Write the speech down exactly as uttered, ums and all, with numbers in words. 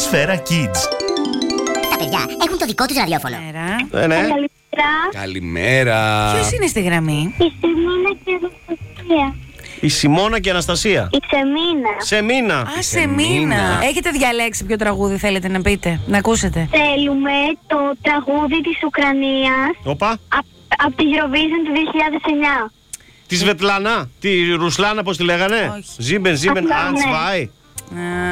Σφαίρα Kids. Τα παιδιά έχουν το δικό τους ραδιόφωνο. Καλημέρα. Ε, ναι. Καλημέρα. Καλημέρα. Ποιος είναι στη γραμμή? Η Σεμίνα και η Αναστασία. Η Σιμώνα και η Αναστασία. Η Σεμίνα. Σεμίνα. Α, σε Σεμίνα. μήνα. Έχετε διαλέξει ποιο τραγούδι θέλετε να πείτε, να ακούσετε? Θέλουμε το τραγούδι της Ουκρανίας Όπα. από τη Eurovision του δύο χιλιάδες εννιά. Τη Σβετλάνα. Τη Ρουσλάνα, πώς τη λέγανε. Όχι. Ζίμπεν, Ζίμπεν, Αυτό, ναι. Αντσβάι. Α,